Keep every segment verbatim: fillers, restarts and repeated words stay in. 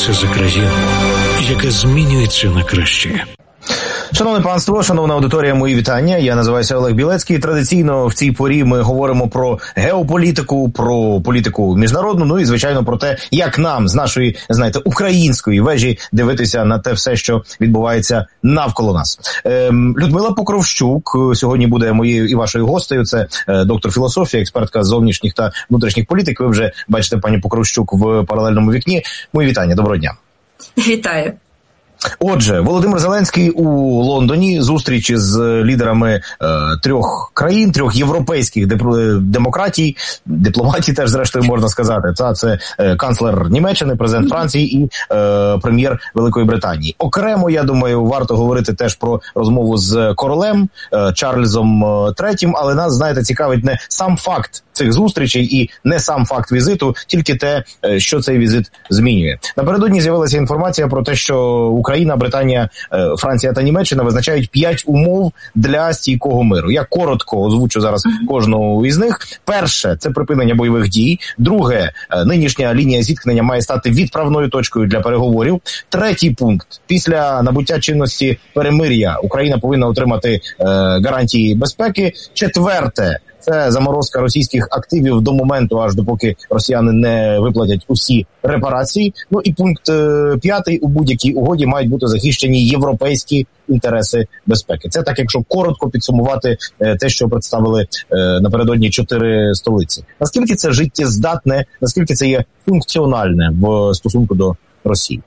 це за країну, яка змінюється на краще. Шановне панство, шановна аудиторія, мої вітання. Я називаюся Олег Білецький. Традиційно в цій порі ми говоримо про геополітику, про політику міжнародну, ну і, звичайно, про те, як нам з нашої, знаєте, української вежі дивитися на те все, що відбувається навколо нас. Ем, Людмила Покровщук сьогодні буде моєю і вашою гостею. Це е, доктор філософії, експертка зовнішніх та внутрішніх політик. Ви вже бачите пані Покровщук в паралельному вікні. Мої вітання, доброго дня. Вітаю. Отже, Володимир Зеленський у Лондоні, зустрічі з лідерами е, трьох країн, трьох європейських демократій, дипломатій теж, зрештою, можна сказати. Це, це е, канцлер Німеччини, президент Франції і е, прем'єр Великої Британії. Окремо, я думаю, варто говорити теж про розмову з королем е, Чарльзом третім, але нас, знаєте, цікавить не сам факт цих зустрічей і не сам факт візиту, тільки те, що цей візит змінює. Напередодні з'явилася інформація про те, що Україна, Британія, Франція та Німеччина визначають п'ять умов для стійкого миру. Я коротко озвучу зараз кожну із них. Перше – це припинення бойових дій. Друге – нинішня лінія зіткнення має стати відправною точкою для переговорів. Третій пункт – після набуття чинності перемир'я Україна повинна отримати е, гарантії безпеки. Четверте – це заморозка російських активів до моменту, аж допоки росіяни не виплатять усі репарації. Ну і пункт е, п'ятий, у будь-якій угоді мають бути захищені європейські інтереси безпеки. Це так, якщо коротко підсумувати е, те, що представили е, напередодні чотири столиці. Наскільки це життєздатне, наскільки це є функціональне в стосунку до Росії?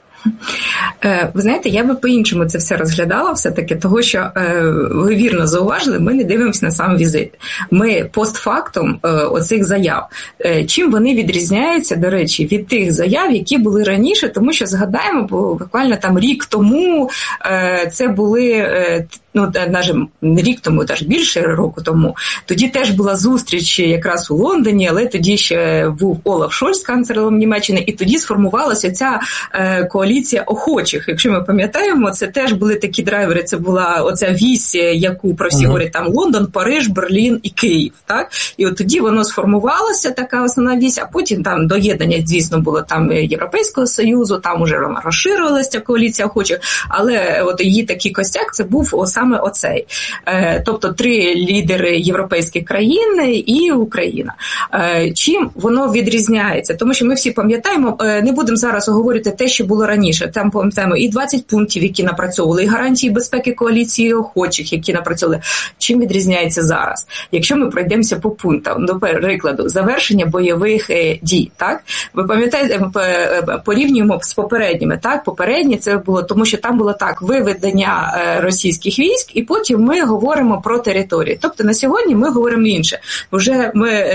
Ви знаєте, я би по-іншому це все розглядала все-таки, того, що ви вірно зауважили, ми не дивимося на сам візит. Ми постфактум оцих заяв. Чим вони відрізняються, до речі, від тих заяв, які були раніше, тому що згадаємо, бо буквально там рік тому це були, ну, навіть рік тому, навіть більше року тому, тоді теж була зустріч якраз у Лондоні, але тоді ще був Олаф Шольц, канцлером Німеччини, і тоді сформувалася ця коаліція охочих. Якщо ми пам'ятаємо, це теж були такі драйвери, це була оця вісь, яку про всі говорять, там Лондон, Париж, Берлін і Київ, так? І от тоді воно сформувалося, така основна вісь, а потім там доєднання, звісно, було там Європейського Союзу, там уже розширилася коаліція охочих, але от її такий костяк, це був саме оцей. Тобто три лідери європейських країн і Україна. Чим воно відрізняється? Тому що ми всі пам'ятаємо, не будемо зараз говорити те, що було раніше. Там пам'ятаємо і двадцять пунктів, які напрацьовували, і гарантії безпеки коаліції охочих, які напрацьовували. Чим відрізняється зараз? Якщо ми пройдемося по пунктам, до прикладу, завершення бойових дій, так? Ви пам'ятаєте, порівнюємо з попередніми, так? Попередні це було, тому що там було так, виведення російських військ, і потім ми говоримо про території. Тобто на сьогодні ми говоримо інше. Вже ми,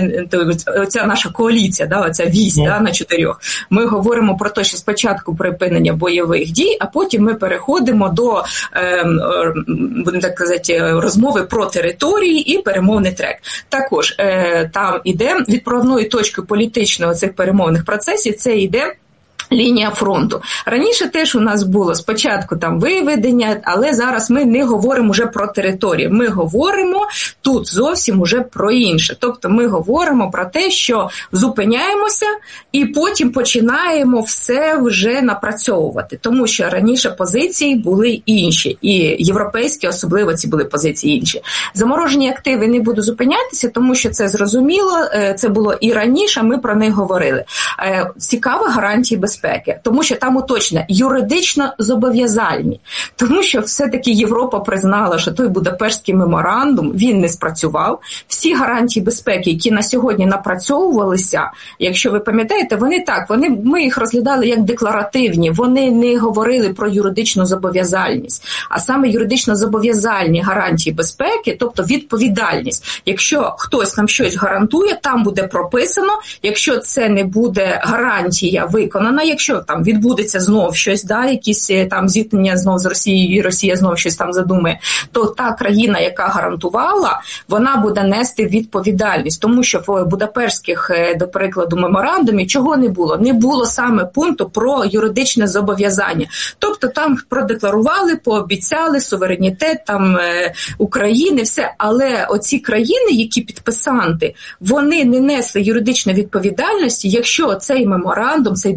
оця наша коаліція, да, оця вісь, yeah. да, на чотирьох, ми говоримо про те, що спочатку припинення бойових дій, а потім ми переходимо до, е, будемо так казати, розмови про території і перемовний трек. Також е, там іде відправною точкою політичного цих перемовних процесів, це іде лінія фронту. Раніше теж у нас було спочатку там виведення, але зараз ми не говоримо вже про територію. Ми говоримо тут зовсім уже про інше. Тобто ми говоримо про те, що зупиняємося і потім починаємо все вже напрацьовувати. Тому що раніше позиції були інші. І європейські особливо ці були позиції інші. Заморожені активи не буду зупинятися, тому що це зрозуміло, це було і раніше, ми про них говорили. Цікаво гарантії безпеки. Тому що там уточнено юридично зобов'язальні. Тому що все-таки Європа признала, що той Будапештський меморандум, він не спрацював. Всі гарантії безпеки, які на сьогодні напрацьовувалися, якщо ви пам'ятаєте, вони так, вони, ми їх розглядали як декларативні, вони не говорили про юридичну зобов'язальність, а саме юридично зобов'язальні гарантії безпеки, тобто відповідальність. Якщо хтось нам щось гарантує, там буде прописано, якщо це не буде гарантія виконана, якщо там відбудеться знов щось, да, якісь там зіткнення знов з Росією, і Росія знов щось там задумає, то та країна, яка гарантувала, вона буде нести відповідальність. Тому що в Будапештських, до прикладу, меморандумі чого не було? Не було саме пункту про юридичне зобов'язання. Тобто там продекларували, пообіцяли суверенітет там України, все. Але оці країни, які підписанти, вони не несли юридичної відповідальності, якщо цей меморандум, цей договір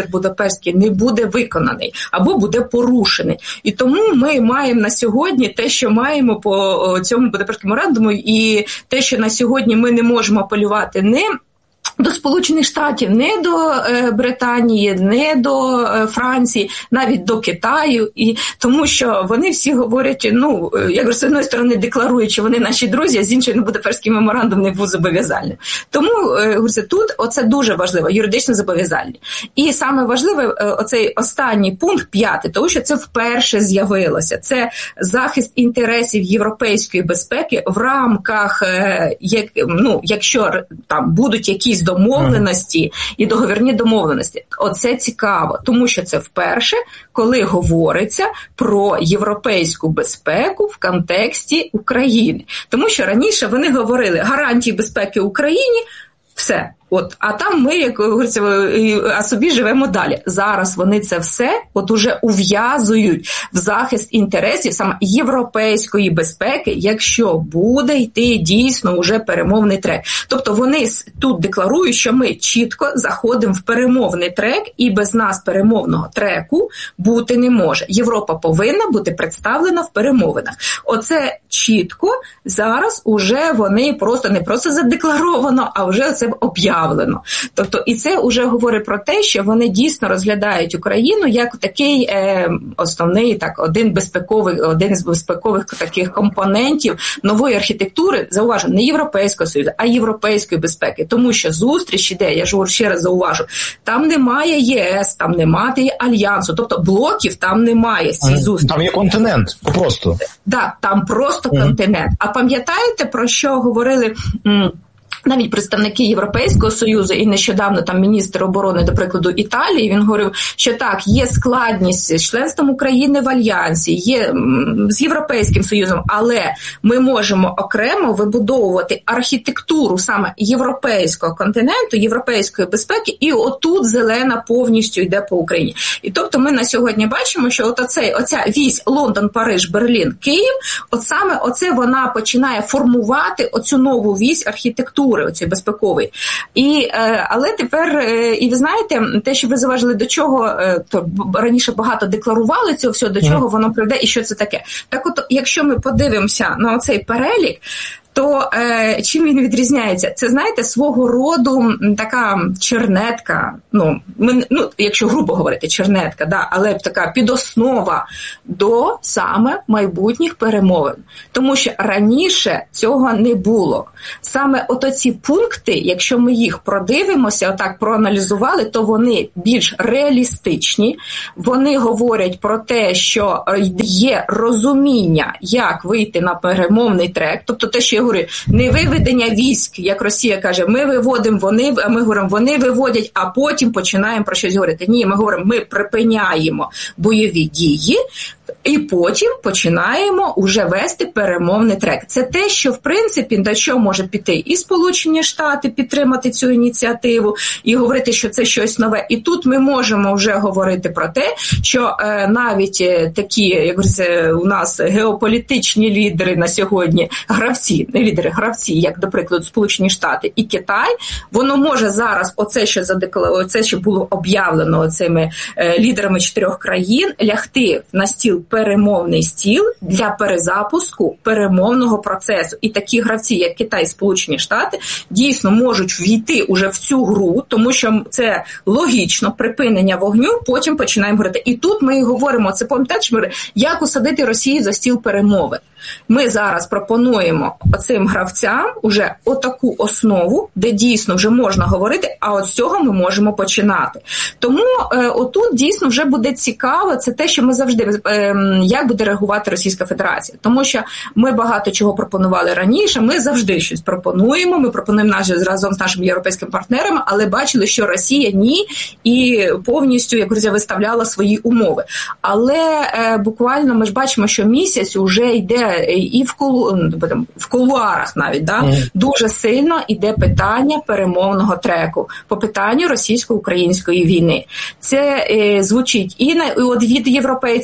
тренд Будапештський не буде виконаний або буде порушений. І тому ми маємо на сьогодні те, що маємо по цьому Будапештському меморандуму, і те, що на сьогодні ми не можемо апелювати не до Сполучених Штатів, не до е, Британії, не до е, Франції, навіть до Китаю, і тому що вони всі говорять, ну, як з одної сторони декларують, що вони наші друзі, а з іншої, ну, Будапештський меморандум не був зобов'язальним. Тому, е, тут оце дуже важливо, юридично зобов'язальні. І саме важливе е, оцей останній пункт, п'ятий, тому що це вперше з'явилося. Це захист інтересів європейської безпеки в рамках, е, як, ну, якщо там будуть якісь домовленості і договірні домовленості. Оце цікаво, тому що це вперше, коли говориться про європейську безпеку в контексті України. Тому що раніше вони говорили гарантії безпеки Україні, все. От, а там ми, як говориться, а собі живемо далі. Зараз вони це все от уже ув'язують в захист інтересів саме європейської безпеки, якщо буде йти дійсно уже перемовний трек. Тобто вони тут декларують, що ми чітко заходимо в перемовний трек, і без нас перемовного треку бути не може. Європа повинна бути представлена в перемовинах. Оце чітко зараз уже вони просто не просто задекларовано, а вже це об'явлено. Тобто, і це вже говорить про те, що вони дійсно розглядають Україну як такий е, основний, так, один безпековий, один із безпекових таких компонентів нової архітектури, зауважу, не Європейського Союзу, а європейської безпеки. Тому що зустріч іде, я ж ще раз зауважу, там немає ЄС, там немає Альянсу, тобто блоків там немає з цієї зустрічі. Там є континент, просто. Так, да, там просто mm. континент. А пам'ятаєте, про що говорили м- навіть представники Європейського Союзу і нещодавно там міністр оборони, до прикладу, Італії, він говорив, що так, є складність з членством України в Альянсі, є з Європейським Союзом, але ми можемо окремо вибудовувати архітектуру саме європейського континенту, європейської безпеки, і отут зелена повністю йде по Україні. І тобто ми на сьогодні бачимо, що от оцей, оця вісь Лондон, Париж, Берлін, Київ, от саме оце вона починає формувати оцю нову вісь архітектури, оцей безпековий. І, е, але тепер, е, і ви знаєте, те, що ви зауважили, до чого, е, то раніше багато декларували цього всього, до чого воно приведе і що це таке. Так от, якщо ми подивимося на оцей перелік, то е, чим він відрізняється? Це, знаєте, свого роду така чернетка, ну, ми, ну якщо грубо говорити, чернетка, да, але така підоснова до саме майбутніх перемовин. Тому що раніше цього не було. Саме от оці пункти, якщо ми їх продивимося, отак проаналізували, то вони більш реалістичні, вони говорять про те, що є розуміння, як вийти на перемовний трек, тобто те, що я говорю, не виведення військ, як Росія каже, ми виводимо, вони, а ми говоримо, вони виводять, а потім починаємо про щось говорити. Ні, ми говоримо, ми припиняємо бойові дії, і потім починаємо уже вести перемовний трек. Це те, що, в принципі, до чого може піти і Сполучені Штати, підтримати цю ініціативу, і говорити, що це щось нове. І тут ми можемо вже говорити про те, що е, навіть е, такі, як говориться, у нас геополітичні лідери на сьогодні, гравці, не лідери, гравці, як, до прикладу, Сполучені Штати і Китай, воно може зараз оце, що задекларовано, оце, що було об'явлено цими е, лідерами чотирьох країн, лягти на стіл, перемовний стіл для перезапуску перемовного процесу. І такі гравці, як Китай і Сполучені Штати, дійсно можуть ввійти уже в цю гру, тому що це логічно, припинення вогню, потім починаємо говорити. І тут ми говоримо, це пам'ятаєте, як усадити Росію за стіл перемовин. Ми зараз пропонуємо оцим гравцям уже отаку основу, де дійсно вже можна говорити, а от з цього ми можемо починати. Тому е, отут дійсно вже буде цікаво, це те, що ми завжди, е, як буде реагувати Російська Федерація. Тому що ми багато чого пропонували раніше, ми завжди щось пропонуємо, ми пропонуємо наш, разом з нашими європейськими партнерами, але бачили, що Росія ні, і повністю, як говориться, виставляла свої умови. Але е, буквально ми ж бачимо, що місяць вже йде і в, кулу, в кулуарах навіть, да, mm. дуже сильно йде питання перемовного треку по питанню російсько-української війни. Це е, звучить і, на, і от від європейців ми це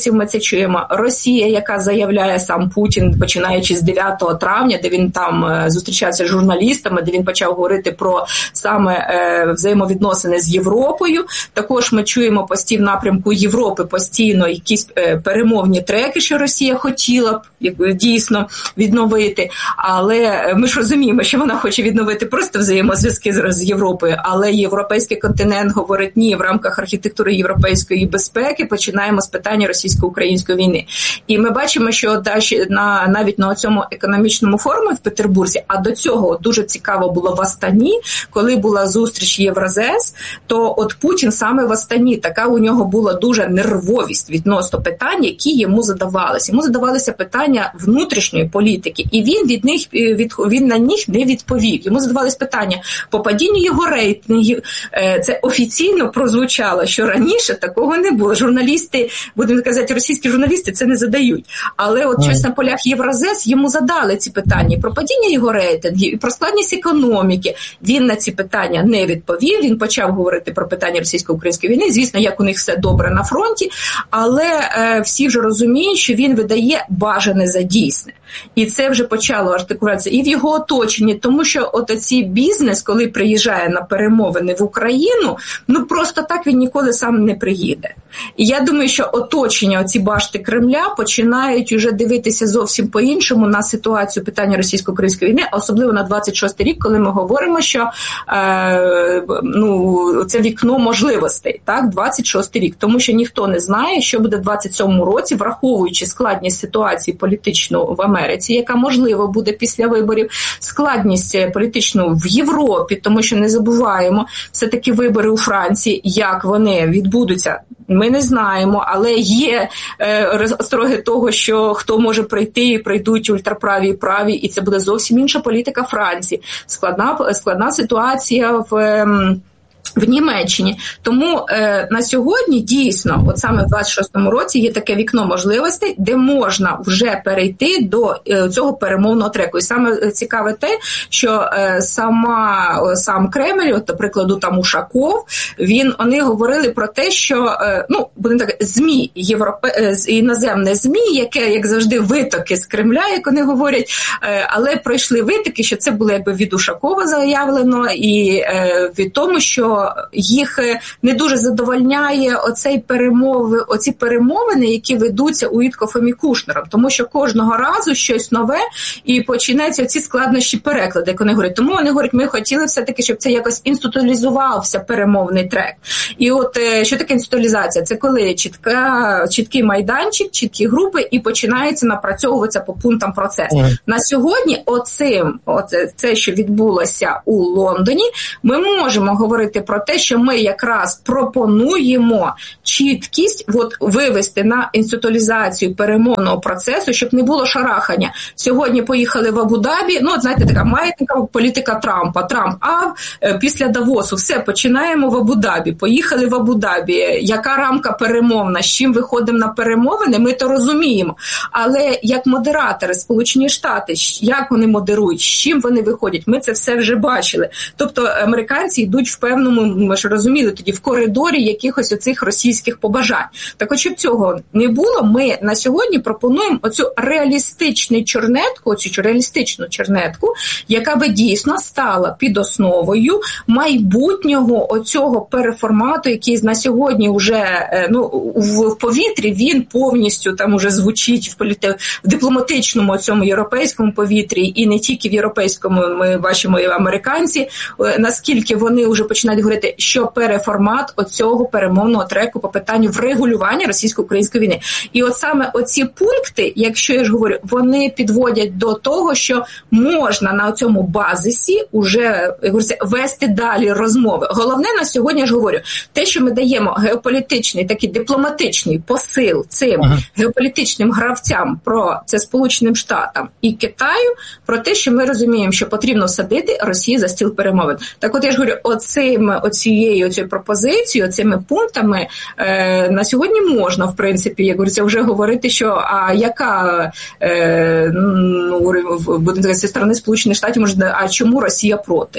чуємо Росія, яка заявляє сам Путін, починаючи з дев'ятого травня, де він там зустрічався з журналістами, де він почав говорити про саме е, взаємовідносини з Європою. Також ми чуємо постійно в напрямку Європи постійно якісь е, перемовні треки, що Росія хотіла б як, дійсно відновити. Але ми ж розуміємо, що вона хоче відновити просто взаємозв'язки з, з Європою, але європейський континент говорить ні, в рамках архітектури європейської безпеки починаємо з питання російсько-української війни. І ми бачимо, що на, навіть на цьому економічному форумі в Петербурзі, а до цього дуже цікаво було в Астані, коли була зустріч Євразес, то от Путін саме в Астані, така у нього була дуже нервовість відносно питань, які йому задавалися. Йому задавалися питання внутрішньої політики, і він від них від, він на них не відповів. Йому задавались питання по падінню його рейтингів. Це офіційно прозвучало, що раніше такого не було. Журналісти, будемо казати, російські журналісти це не задають. Але от щось на полях Євразес йому задали ці питання про падіння його рейтингів і про складність економіки. Він на ці питання не відповів. Він почав говорити про питання російсько-української війни. Звісно, як у них все добре на фронті, але е, всі вже розуміють, що він видає бажане за дійсне. І це вже почало артикулюватися і в його оточенні, тому що от оці бізнес, коли приїжджає на перемовини в Україну, ну просто так він ніколи сам не приїде. І я думаю, що оточення, оці башти Кремля починають уже дивитися зовсім по-іншому на ситуацію питання російсько-української війни, особливо на двадцять шостий рік, коли ми говоримо, що е, ну, це вікно можливостей, так, двадцять шостий рік, тому що ніхто не знає, що буде в двадцять сьомому році, враховуючи складність ситуації політичну в Америці, яка, можливо, буде після виборів, складність політичну в Європі, тому що не забуваємо, все-таки вибори у Франції, як вони відбудуться, ми не знаємо, але є е, строги того, що хто може прийти, і прийдуть ультраправі і праві, і це буде зовсім інша політика Франції. Складна, складна ситуація в... Е, в Німеччині. Тому е, на сьогодні дійсно, от саме в двадцять шостому році є таке вікно можливостей, де можна вже перейти до е, цього перемовного треку. І саме цікаве те, що е, сама сам Кремль, от, до прикладу, там Ушаков, він, вони говорили про те, що, е, ну, будемо так, ЗМІ, європе, іноземне ЗМІ, яке, як завжди, витоки з Кремля, як вони говорять, е, але пройшли витоки, що це було якби від Ушакова заявлено, і е, від тому, що їх не дуже задовольняє оцей перемови, оці перемовини, які ведуться у Віткофом і Кушнером, тому що кожного разу щось нове і починаються ці складнощі перекладу, як вони говорять. Тому вони говорять, ми хотіли все-таки, щоб це якось інституалізувався перемовний трек. І от що таке інституалізація? Це коли чітка, чіткий майданчик, чіткі групи і починається напрацьовуватися по пунктам процес. Mm. На сьогодні оцим, оце, це, що відбулося у Лондоні, ми можемо говорити про те, що ми якраз пропонуємо чіткість от, вивести на інституалізацію перемовного процесу, щоб не було шарахання. Сьогодні поїхали в Абу-Дабі, ну, от, знаєте, така маятникова політика Трампа. Трамп, а після Давосу все, починаємо в Абу-Дабі. Поїхали в Абу-Дабі. Яка рамка перемовна, з чим виходимо на перемовини, ми то розуміємо. Але як модератори Сполучені Штати, як вони модерують, з чим вони виходять, ми це все вже бачили. Тобто американці йдуть в певному, ми ж розуміли тоді, в коридорі якихось оцих російських побажань. Так от, щоб цього не було, ми на сьогодні пропонуємо оцю реалістичну чернетку, оцю реалістичну чернетку, яка би дійсно стала під основою майбутнього оцього переформату, який на сьогодні вже, ну, в повітрі він повністю там уже звучить в, політи... в дипломатичному цьому європейському повітрі, і не тільки в європейському, ми бачимо і американці, наскільки вони вже починають говорити, що переформат оцього перемовного треку по питанню врегулювання російсько-української війни. І от саме оці пункти, якщо я ж говорю, вони підводять до того, що можна на цьому базисі уже вести далі розмови. Головне на сьогодні, я ж говорю, те, що ми даємо геополітичний, такий дипломатичний посил цим ага. геополітичним гравцям про це Сполученим Штатам і Китаю, про те, що ми розуміємо, що потрібно садити Росію за стіл перемовин. Так от я ж говорю, оцим, оцією, оцією пропозицією, цими пунктами е, на сьогодні можна, в принципі, як говориться, вже говорити, що а яка, е, ну, будемо сказати, зі сторони Сполучених Штатів, може, а чому Росія проти?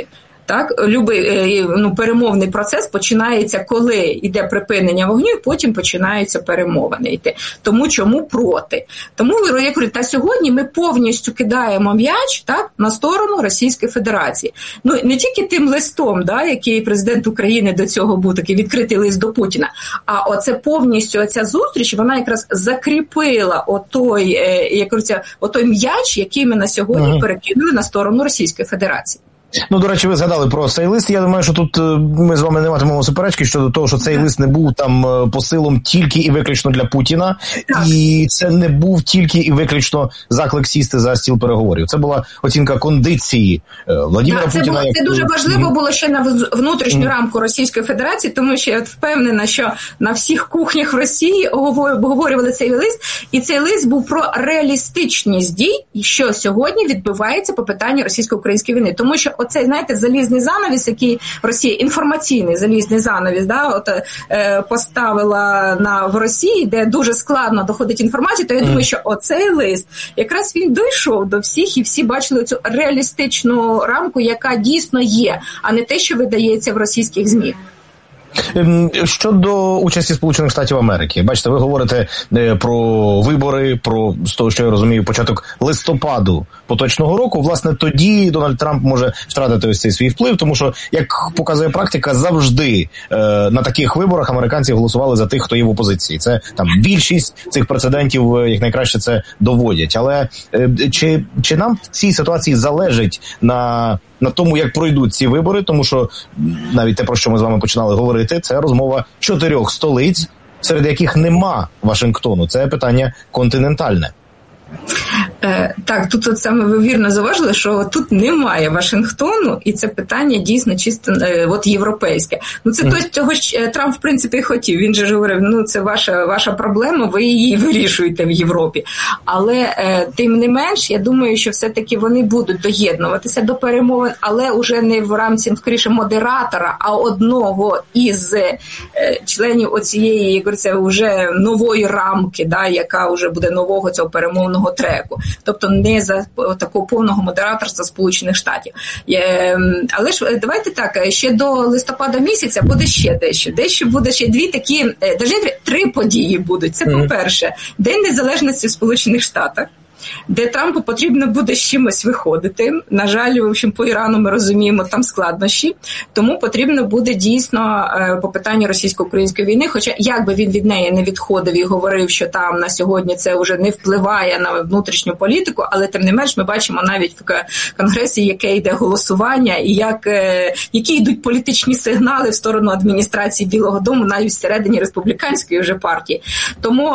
Так, любий ну, перемовний процес починається, коли йде припинення вогню, і потім починаються перемовини йти. Тому чому проти? Тому я кажу, та сьогодні ми повністю кидаємо м'яч, так, на сторону Російської Федерації. Ну не тільки тим листом, да, який президент України до цього був, такий відкритий лист до Путіна, а оце повністю оця зустріч, вона якраз закріпила отой, як кажуть, отой м'яч, який ми на сьогодні ага. перекинули на сторону Російської Федерації. Ну, до речі, ви згадали про цей лист. Я думаю, що тут ми з вами не матимемо суперечки щодо того, що цей лист не був там посилом тільки і виключно для Путіна. Так. І це не був тільки і виключно заклик сісти за стіл переговорів. Це була оцінка кондиції Владимира так, Путіна. Це, було, це дуже важливо було ще на внутрішню mm. рамку Російської Федерації, тому що я впевнена, що на всіх кухнях в Росії обговорювали цей лист, і цей лист був про реалістичність дій, що сьогодні відбувається по питанню російсько-української війни. Тому що оцей, знаєте, залізний занавіс, який Росія, інформаційний залізний занавіс, да, от, е, поставила на, в Росії, де дуже складно доходить інформація, то я думаю, що оцей лист, якраз він дійшов до всіх, і всі бачили цю реалістичну рамку, яка дійсно є, а не те, що видається в російських ЗМІ. Щодо участі Сполучених Штатів Америки, бачите, ви говорите про вибори, про, з того, що я розумію, початок листопаду поточного року. Власне, тоді Дональд Трамп може втратити ось цей свій вплив, тому що, як показує практика, завжди е, на таких виборах американці голосували за тих, хто є в опозиції. Це там більшість цих прецедентів, як найкраще це доводять. Але е, чи, чи нам в цій ситуації залежить на... на тому, як пройдуть ці вибори, тому що навіть те, про що ми з вами починали говорити, це розмова чотирьох столиць, серед яких нема Вашингтону. Це питання континентальне. Е, так, тут от саме ви вірно зауважили, що тут немає Вашингтону, і це питання дійсно чисто е, от європейське. Ну це mm. то, цього ж Трамп в принципі і хотів. Він же ж говорив, ну це ваша ваша проблема, ви її вирішуєте в Європі. Але е, тим не менш, я думаю, що все-таки вони будуть доєднуватися до перемовин, але уже не в рамці, скоріше, модератора, а одного із е, членів оцієї, як говориться, вже нової рамки, да, яка вже буде нового цього перемовного треку. Тобто не за такого повного модераторства Сполучених Штатів. Але ж давайте так, ще до листопада місяця буде ще дещо. Дещо буде ще дві такі, навіть три події будуть. Це, по-перше, День Незалежності в Сполучених Штатах, де Трампу потрібно буде з чимось виходити. На жаль, в общем, по Ірану ми розуміємо, там складнощі, тому потрібно буде дійсно по питанню російсько-української війни, хоча як би він від неї не відходив і говорив, що там на сьогодні це вже не впливає на внутрішню політику, але тим не менш ми бачимо навіть в Конгресі, яке йде голосування і як, які йдуть політичні сигнали в сторону адміністрації Білого дому, навіть всередині республіканської вже партії. Тому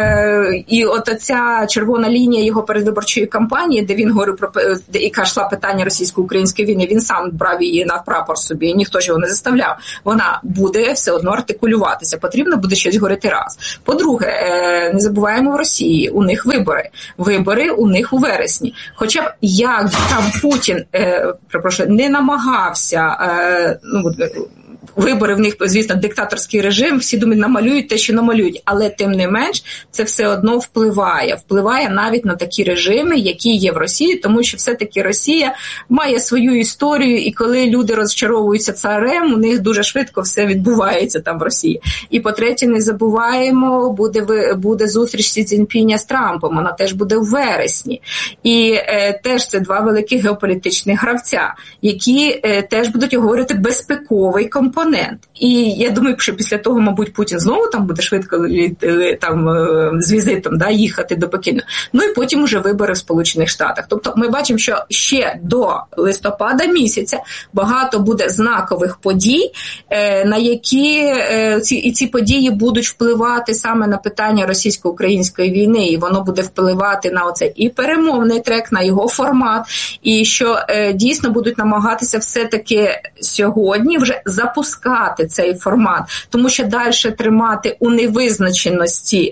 е, і от ця червона лінія його передвиборчої кампанії, де він говорив про яка йшла питання російсько-української війни, він сам брав її на прапор собі, ніхто ж його не заставляв. Вона буде все одно артикулюватися. Потрібно буде щось говорити раз. По-друге, не забуваємо в Росії, у них вибори. Вибори у них у вересні. Хоча б як там Путін, е, перепрошую, не намагався, е, ну, вибори в них, звісно, диктаторський режим, всі думають, намалюють те, що намалюють, але тим не менш це все одно впливає. Впливає навіть на такі режими, які є в Росії, тому що все-таки Росія має свою історію, і коли люди розчаровуються царем, у них дуже швидко все відбувається там в Росії. І по-третє, не забуваємо, буде, буде зустріч Сі Цзіньпіня з Трампом, вона теж буде в вересні. І е, теж це два великих геополітичних гравця, які е, теж будуть говорити безпековий компонент. І я думаю, що після того, мабуть, Путін знову там буде швидко там з візитом, да, їхати до Пекіну. Ну і потім уже вибори в Сполучених Штатах. Тобто ми бачимо, що ще до листопада місяця багато буде знакових подій, на які ці, і ці події будуть впливати саме на питання російсько-української війни, і воно буде впливати на оце і перемовний трек, на його формат, і що дійсно будуть намагатися все-таки сьогодні вже запускати відпускати цей формат, тому що далі тримати у невизначеності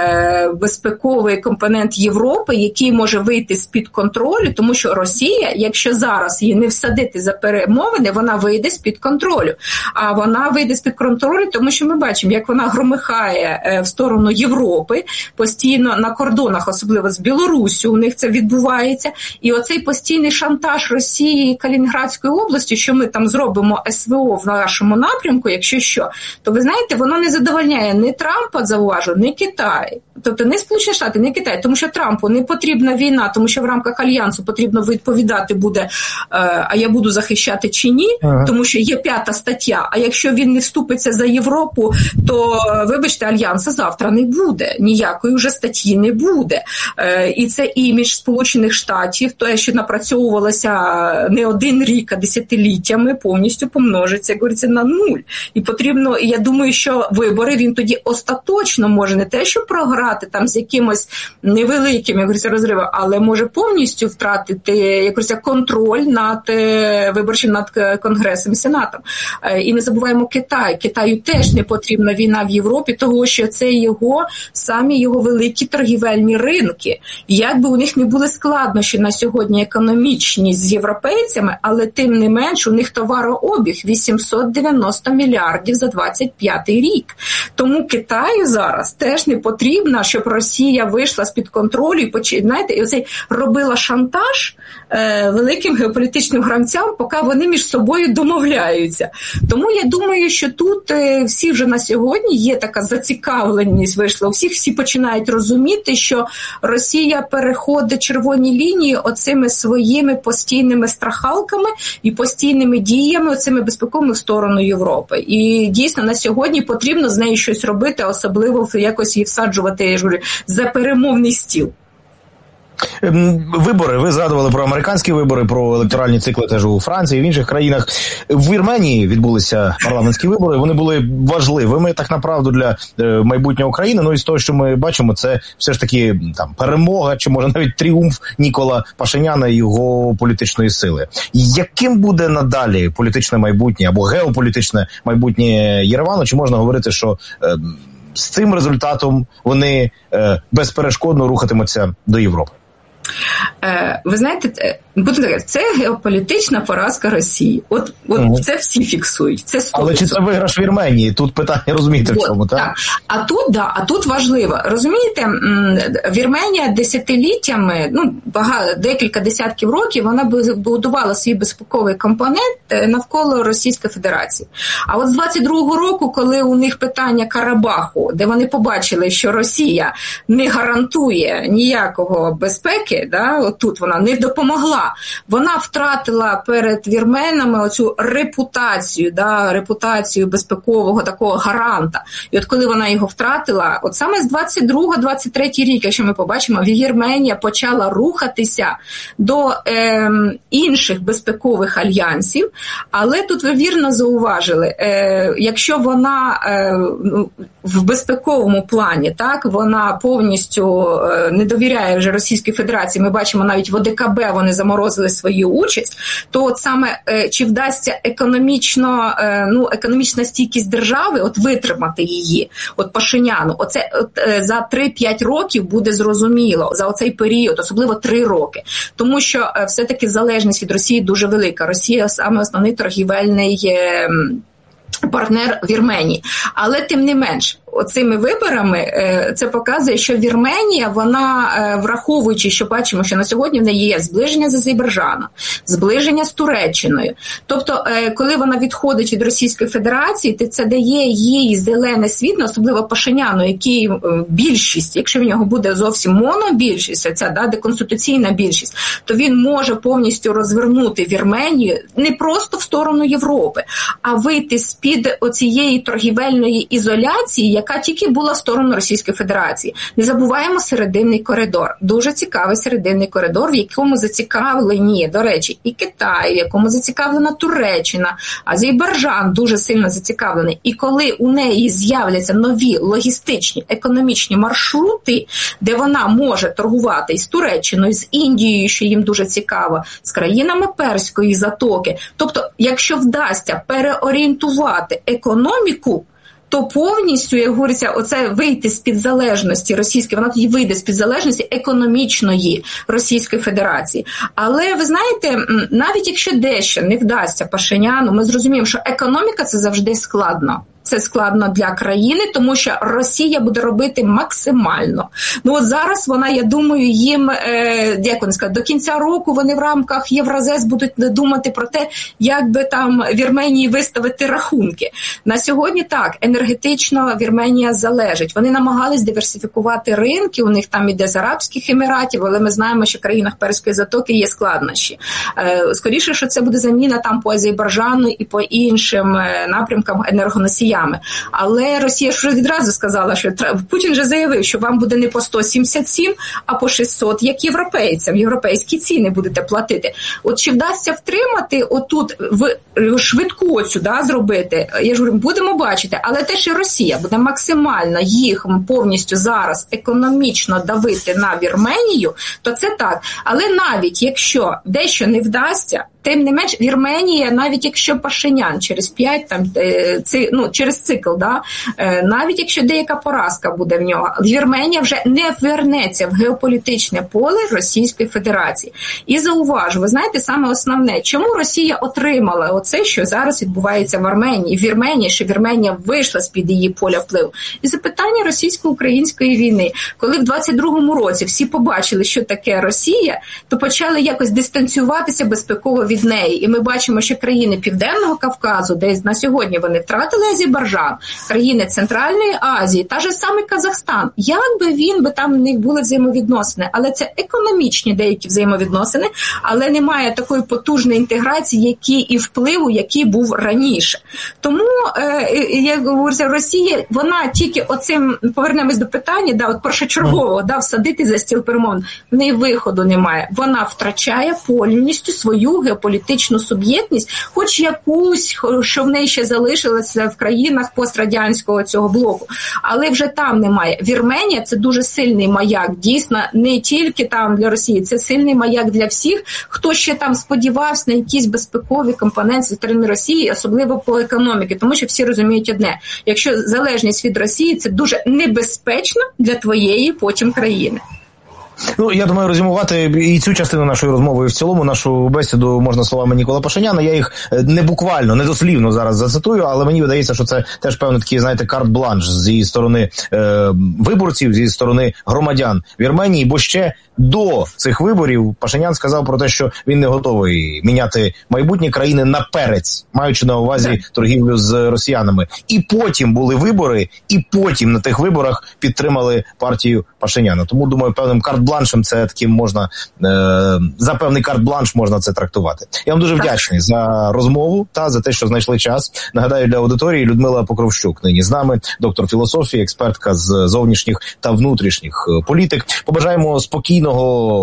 е, безпековий компонент Європи, який може вийти з-під контролю, тому що Росія, якщо зараз її не всадити за перемовини, вона вийде з-під контролю. А вона вийде з-під контролю, тому що ми бачимо, як вона громихає е, в сторону Європи, постійно на кордонах, особливо з Білоруссю, у них це відбувається. І оцей постійний шантаж Росії і Калінінградської області, що ми там зробимо ес ве о в нашому напрямку, якщо що, то ви знаєте, воно не задовольняє ні Трампа, зауважу, ні Китай. Тобто не Сполучені Штати, не Китай, тому що Трампу не потрібна війна, тому що в рамках Альянсу потрібно відповідати буде, а я буду захищати чи ні, ага. Тому що є п'ята стаття, а якщо він не вступиться за Європу, то, вибачте, Альянсу завтра не буде, ніякої вже статті не буде. І це імідж Сполучених Штатів, те, що напрацьовувалося не один рік, а десятиліттями, повністю помножиться, як говориться, на нуль. І потрібно, я думаю, що вибори він тоді остаточно може не те, що програти там з якимось невеликим, як говориться, розривом, але може повністю втратити, як говориться, контроль над виборчим, над Конгресом і Сенатом. І не забуваємо Китай. Китаю теж не потрібна війна в Європі, тому що це його, самі його великі торгівельні ринки. Як би у них не були складнощі на сьогодні економічні з європейцями, але тим не менш у них товарообіг вісімсот дев'яносто мільярдів за двадцять п'ятий рік. Тому Китаю зараз теж не потрібно, щоб Росія вийшла з-під контролю і, знаєте, і оцей робила шантаж е, великим геополітичним гравцям, поки вони між собою домовляються. Тому я думаю, що тут е, всі вже на сьогодні є така зацікавленість вийшла у всіх, всі починають розуміти, що Росія переходить червоні лінії оцими своїми постійними страхалками і постійними діями оцими безпековими в сторону Європи. І дійсно на сьогодні потрібно з нею щось робити, особливо якось її всаджувати, я ж говорю, за перемовний стіл. Вибори. Ви згадували про американські вибори, про електоральні цикли теж у Франції, в інших країнах. В Вірменії відбулися парламентські вибори. Вони були важливими, так направду, для майбутнього України. Ну і з того, що ми бачимо, це все ж таки там перемога, чи може навіть тріумф Нікола Пашиняна і його політичної сили. Яким буде надалі політичне майбутнє або геополітичне майбутнє Єревану? Чи можна говорити, що е, з цим результатом вони е, безперешкодно рухатимуться до Європи? Ви знаєте, буду так, це геополітична поразка Росії. От, от угу. Це всі фіксують. Це сто відсотків. Але чи це виграш Вірменії? Тут питання, розумієте, в чому, так? так? А тут, да, а тут важливо. Розумієте, Вірменія десятиліттями, ну, багато, декілька десятків років, вона будувала свій безпековий компонент навколо Російської Федерації. А от з двадцять другого року, коли у них питання Карабаху, де вони побачили, що Росія не гарантує ніякого безпеки, да, от тут вона не допомогла. Вона втратила перед вірменами оцю репутацію, да, репутацію безпекового такого гаранта. І от коли вона його втратила, от саме з двадцять другого двадцять третій рік, якщо ми побачимо, Вірменія почала рухатися до е, інших безпекових альянсів, але тут ви вірно зауважили, е, якщо вона е, в безпековому плані, так, вона повністю е, не довіряє вже Російській Федерації, ми бачимо навіть в О Де Ка Бе вони заморозили свою участь, то от саме е, чи вдасться економічно, е, ну, економічна стійкість держави, от витримати її, от Пашиняну, оце от, е, за три-п'ять років буде зрозуміло, за оцей період, особливо три роки. Тому що е, все-таки залежність від Росії дуже велика. Росія саме основний торгівельний е, партнер Вірменії. Але тим не менш, оцими виборами це показує, що Вірменія, вона, враховуючи, що бачимо, що на сьогодні в неї є зближення з Азербайджаном, зближення з Туреччиною. Тобто, коли вона відходить від Російської Федерації, то це дає їй зелене світло, особливо Пашиняну, який більшість, якщо в нього буде зовсім монобільшість, ця, да, деконституційна більшість, то він може повністю розвернути Вірменію не просто в сторону Європи, а вийти з-під оцієї торгівельної ізоляції, яка яка тільки була в сторону Російської Федерації. Не забуваємо серединний коридор. Дуже цікавий серединний коридор, в якому зацікавлені, до речі, і Китай, в якому зацікавлена Туреччина, Азербайджан дуже сильно зацікавлений. І коли у неї з'являться нові логістичні, економічні маршрути, де вона може торгувати із Туреччиною, з Індією, що їм дуже цікаво, з країнами Перської затоки. Тобто, якщо вдасться переорієнтувати економіку, то повністю, як говориться, оце вийти з-під залежності російської, вона тоді вийде з-під залежності економічної Російської Федерації. Але, ви знаєте, навіть якщо дещо не вдасться Пашиняну, ми зрозуміємо, що економіка – це завжди складно. Це складно для країни, тому що Росія буде робити максимально. Ну от зараз вона, я думаю, їм, е, як вони сказали, до кінця року вони в рамках Євразес будуть думати про те, як би там Вірменії виставити рахунки. На сьогодні так, енергетично Вірменія залежить. Вони намагались диверсифікувати ринки, у них там іде з Арабських Еміратів, але ми знаємо, що в країнах Перської затоки є складнощі. Е, скоріше, що це буде заміна там по Азербайджану і по іншим напрямкам енергоносіям. Але Росія ж відразу сказала, що Путін вже заявив, що вам буде не по сто сімдесят сім, а по шістсот, як європейцям. Європейські ціни будете платити. От чи вдасться втримати отут в швидку оцю, да, зробити? Я ж говорю, будемо бачити. Але те, що Росія буде максимально їх повністю зараз економічно давити на Вірменію, то це так. Але навіть якщо дещо не вдасться, тим не менш, Вірменія, навіть якщо Пашинян через п'ять, там, ци, ну, через цикл, да, навіть якщо деяка поразка буде в нього, Вірменія вже не вернеться в геополітичне поле Російської Федерації. І зауважу, ви знаєте, саме основне, чому Росія отримала оце, що зараз відбувається в Арменії, в Вірменії, що Вірменія вийшла з-під її поля впливу. І запитання російсько-української війни. Коли в двадцять другому році всі побачили, що таке Росія, то почали якось дистанціюватися безпеково від неї. І ми бачимо, що країни Південного Кавказу, де на сьогодні вони втратили Азербайджан, країни Центральної Азії, та ж самий Казахстан, як би він би там в них були взаємовідносини, але це економічні деякі взаємовідносини, але немає такої потужної інтеграції, які і впливу, який був раніше. Тому, е, як говориться, Росія, вона тільки оцим, повернемось до питання, да, от першочергового, да, всадити за стіл перемовин, в неї виходу немає. Вона втрачає повністю свою геополітичну суб'єктність, хоч якусь, що в неї ще залишилося в країнах пострадянського цього блоку. Але вже там немає. Вірменія – це дуже сильний маяк, дійсно, не тільки там для Росії, це сильний маяк для всіх, хто ще там сподівався на якісь безпекові компоненти зі сторони Росії, особливо по економіці, тому що всі розуміють одне, якщо залежність від Росії, це дуже небезпечно для твоєї потім країни. Ну, я думаю, резюмувати і цю частину нашої розмови, і в цілому нашу бесіду можна словами Нікола Пашиняна. Я їх не буквально, не дослівно зараз зацитую, але мені видається, що це теж певний такий, знаєте, карт-бланш з її сторони е, виборців, з її сторони громадян Вірменії, бо ще до цих виборів Пашинян сказав про те, що він не готовий міняти майбутнє країни на перець, маючи на увазі торгівлю з росіянами. І потім були вибори, і потім на тих виборах підтримали партію Пашиняна. Тому, думаю, певним карт-бланшем це таким можна, е, за певний карт-бланш можна це трактувати. Я вам дуже вдячний за розмову та за те, що знайшли час. Нагадаю, для аудиторії Людмила Покровщук нині з нами, доктор філософії, експертка з зовнішніх та внутрішніх політик. Побажаємо спокійного,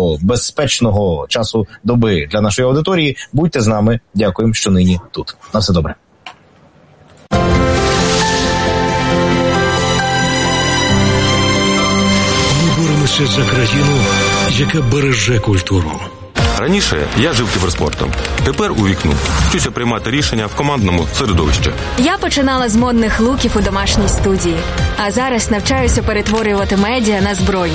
безпечного часу доби для нашої аудиторії. Будьте з нами. Дякуємо, що нині тут. На все добре. Ми боремося за країну, яка береже культуру. Раніше я жив кіберспортом. Тепер у вікну. Вчуся приймати рішення в командному середовищі. Я починала з модних луків у домашній студії. А зараз навчаюся перетворювати медіа на зброю.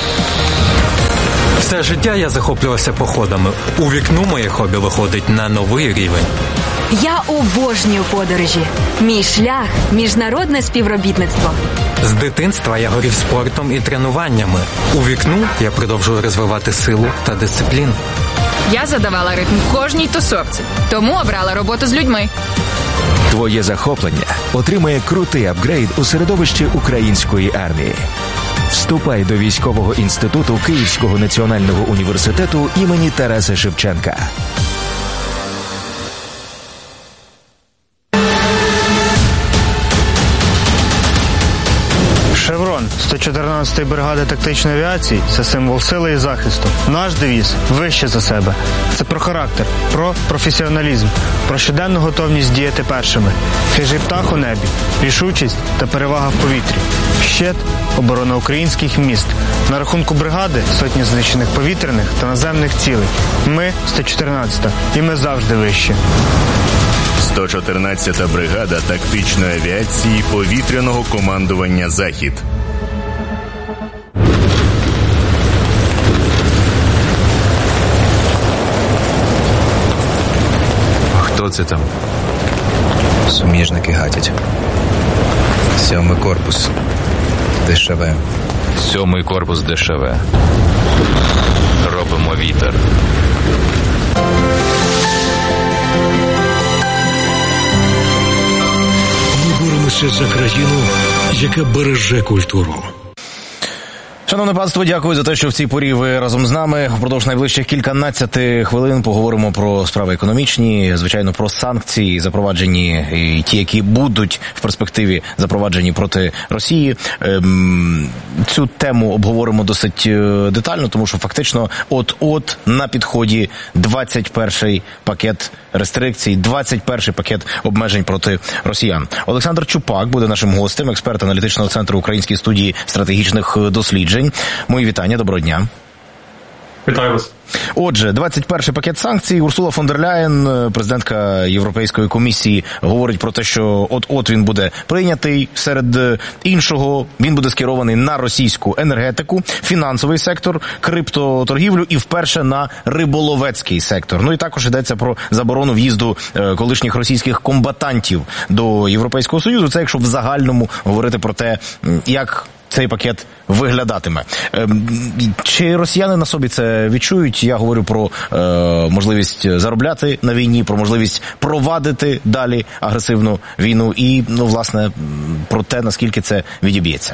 Все життя я захоплювався походами. У вікну моє хобі виходить на новий рівень. Я обожнюю подорожі. Мій шлях – міжнародне співробітництво. З дитинства я горів спортом і тренуваннями. У вікну я продовжую розвивати силу та дисципліну. Я задавала ритм кожній тусовці, тому обрала роботу з людьми. Твоє захоплення отримає крутий апгрейд у середовищі української армії. Вступай до військового інституту Київського національного університету імені Тараса Шевченка. Шеврон сто чотирнадцятої бригади тактичної авіації – це символ сили і захисту. Наш девіз – вище за себе. Це про характер, про професіоналізм, про щоденну готовність діяти першими. Хижий птах у небі, рішучість та перевага в повітрі. Щит – оборона українських міст. На рахунку бригади – сотні знищених повітряних та наземних цілей. Ми – сто чотирнадцята, і ми завжди вище. сто чотирнадцята бригада тактичної авіації повітряного командування «Захід». Хто це там? Суміжники гатять. Сьомий корпус. ДШВ. Сьомий корпус ДШВ. Робимо вітер. Ми боремося за країну, яка береже культуру. Шановне панство, дякую за те, що в цій порі ви разом з нами. Впродовж найближчих кільканадцяти хвилин поговоримо про справи економічні, звичайно, про санкції, запроваджені, і ті, які будуть в перспективі запроваджені проти Росії. Ем, цю тему обговоримо досить детально, тому що фактично от-от на підході двадцять перший пакет рестрикцій, двадцять перший пакет обмежень проти росіян. Олександр Чупак буде нашим гостем, експерт аналітичного центру Української студії стратегічних досліджень. Мої вітання, доброго дня. Вітаю вас. Отже, двадцять перший пакет санкцій. Урсула фон дер Ляєн, президентка Європейської комісії, говорить про те, що от-от він буде прийнятий. Серед іншого, він буде скерований на російську енергетику, фінансовий сектор, криптоторгівлю і вперше на риболовецький сектор. Ну і також йдеться про заборону в'їзду колишніх російських комбатантів до Європейського Союзу. Це якщо в загальному говорити про те, як цей пакет виглядатиме. Чи росіяни на собі це відчують? Я говорю про е, можливість заробляти на війні, про можливість провадити далі агресивну війну і, ну, власне, про те, наскільки це відіб'ється.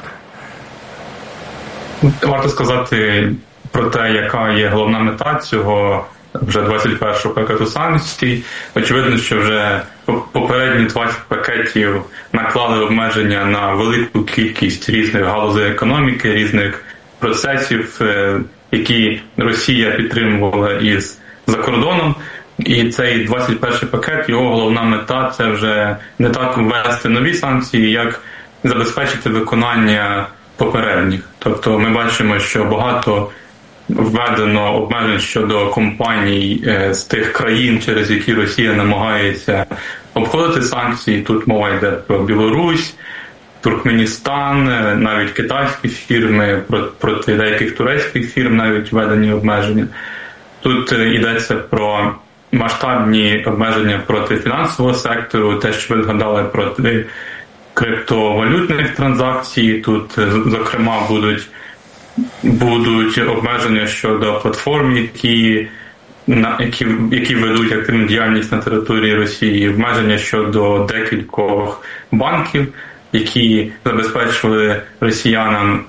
Варто сказати про те, яка є головна мета цього вже двадцять першого пакету санкцій. Очевидно, що вже попередні двадцять пакетів наклали обмеження на велику кількість різних галузей економіки, різних процесів, які Росія підтримувала із за кордоном. І цей двадцять перший пакет, його головна мета – це вже не так ввести нові санкції, як забезпечити виконання попередніх. Тобто ми бачимо, що багато введено обмежень щодо компаній з тих країн, через які Росія намагається обходити санкції. Тут мова йде про Білорусь, Туркменістан, навіть китайські фірми, проти деяких турецьких фірм навіть введені обмеження. Тут йдеться про масштабні обмеження проти фінансового сектору, те, що ви згадали, проти криптовалютних транзакцій. Тут, зокрема, будуть Будуть обмеження щодо платформ, які, на, які, які ведуть активну діяльність на території Росії, обмеження щодо декількох банків, які забезпечували росіянам,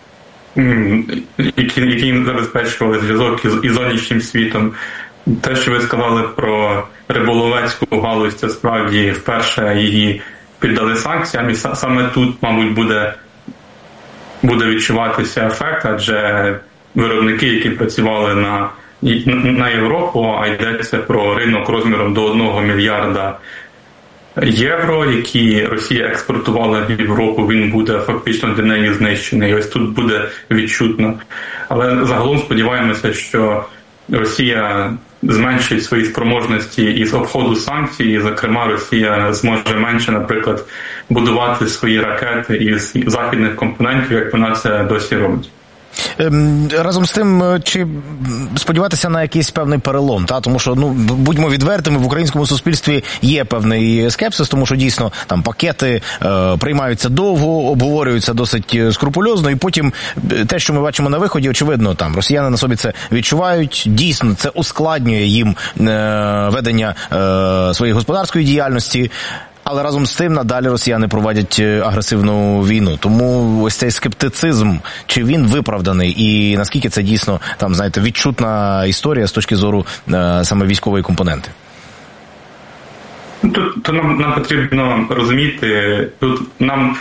які, які їм забезпечували зв'язок із, із зовнішнім світом. Те, що ви сказали про риболовецьку галузь, це справді вперше її піддали санкціям, і саме тут, мабуть, буде буде відчуватися ефект, адже виробники, які працювали на, на Європу, а йдеться про ринок розміром до одного мільярда євро, які Росія експортувала в Європу, він буде фактично для неї знищений. Ось тут буде відчутно. Але загалом сподіваємося, що Росія зменшить свої спроможності із обходу санкцій, і, зокрема, Росія зможе менше, наприклад, будувати свої ракети із західних компонентів, як вона це досі робить. Разом з тим, чи сподіватися на якийсь певний перелом, та? Тому що, ну, будьмо відвертими, в українському суспільстві є певний скепсис, тому що дійсно там пакети е, приймаються довго, обговорюються досить скрупульозно, і потім те, що ми бачимо на виході, очевидно, там росіяни на собі це відчувають, дійсно це ускладнює їм е, ведення е, своєї господарської діяльності. Але разом з тим надалі росіяни проводять агресивну війну. Тому ось цей скептицизм, чи він виправданий і наскільки це дійсно, там, знаєте, відчутна історія з точки зору е, саме військової компоненти? Тут, тут нам, нам потрібно розуміти, тут нам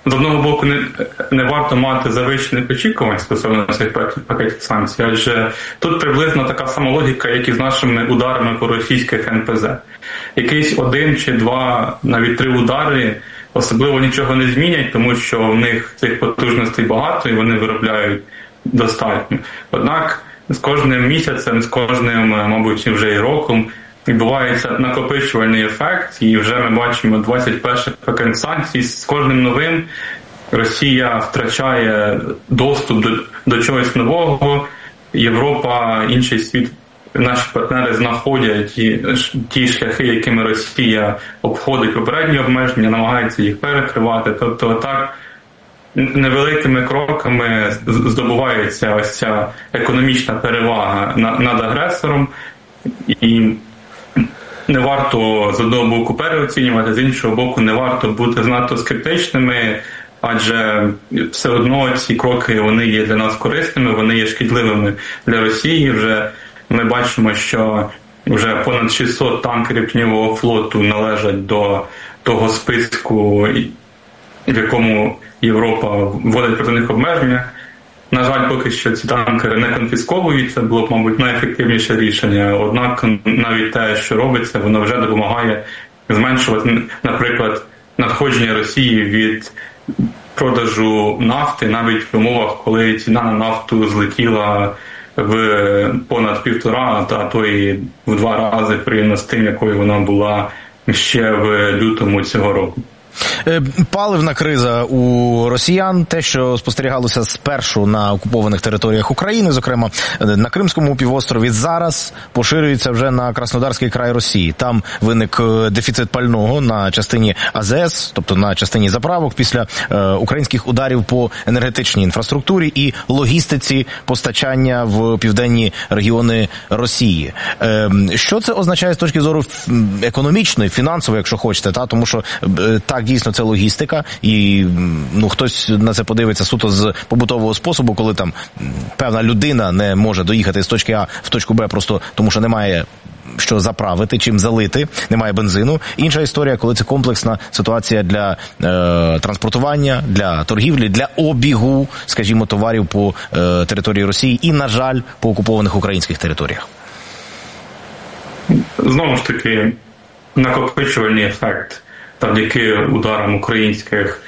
з одного боку, не, не варто мати завищених очікувань стосовно цих пакетів санкцій, адже тут приблизно така сама логіка, як і з нашими ударами по російських ен пе зет. Якийсь один чи два, навіть три удари особливо нічого не змінять, тому що в них цих потужностей багато і вони виробляють достатньо. Однак з кожним місяцем, з кожним, мабуть, вже і роком відбувається накопичувальний ефект, і вже ми бачимо двадцять перший пакет санкцій. З кожним новим Росія втрачає доступ до, до чогось нового, Європа, інший світ, наші партнери знаходять ті, ті шляхи, якими Росія обходить попередні обмеження, намагається їх перекривати. Тобто так невеликими кроками здобувається ось ця економічна перевага над агресором, і не варто з одного боку переоцінювати, з іншого боку не варто бути занадто скептичними, адже все одно ці кроки, вони є для нас корисними, вони є шкідливими для Росії. Вже ми бачимо, що вже понад шістсот танкерів тіньового флоту належать до того списку, в якому Європа вводить проти них обмеження. На жаль, поки що ці танкери не конфісковуються, було б, мабуть, найефективніше рішення. Однак навіть те, що робиться, воно вже допомагає зменшувати, наприклад, надходження Росії від продажу нафти, навіть в умовах, коли ціна на нафту злетіла в понад півтора, а то і в два рази порівняно з тим, якою вона була ще в лютому цього року. Паливна криза у росіян, те, що спостерігалося спершу на окупованих територіях України, зокрема на Кримському півострові, зараз поширюється вже на Краснодарський край Росії. Там виник дефіцит пального на частині а зе ес, тобто на частині заправок, після е, українських ударів по енергетичній інфраструктурі і логістиці постачання в південні регіони Росії. Е, що це означає з точки зору економічної, фінансової, якщо хочете, та? Тому що е, так, дійсно, це логістика, і ну хтось на це подивиться суто з побутового способу, коли там певна людина не може доїхати з точки А в точку Б просто тому, що немає що заправити, чим залити, немає бензину. Інша історія, коли це комплексна ситуація для е, транспортування, для торгівлі, для обігу, скажімо, товарів по е, території Росії і, на жаль, по окупованих українських територіях. Знову ж таки, накопичувальний ефект завдяки ударам українських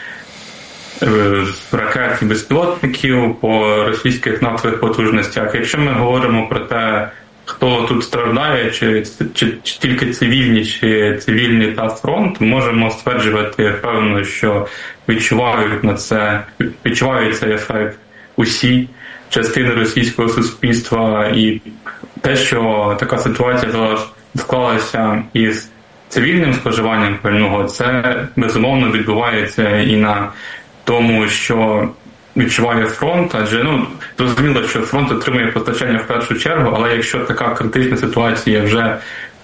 ракет і безпілотників по російських нафтових потужностях. Якщо ми говоримо про те, хто тут страждає, чи, чи, чи тільки цивільні, чи цивільні та фронт, можемо стверджувати певно, що відчувають на це, відчувають цей ефект усі частини російського суспільства, і те, що така ситуація склалася із цивільним споживанням пального, це безумовно відбувається і на тому, що відчуває фронт, адже ну зрозуміло, що фронт отримує постачання в першу чергу, але якщо така критична ситуація вже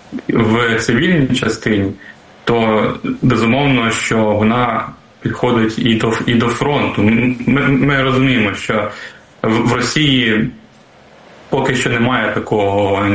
в цивільній частині, то безумовно, що вона підходить і до, і до фронту. Ми, ми розуміємо, що в Росії поки що немає такого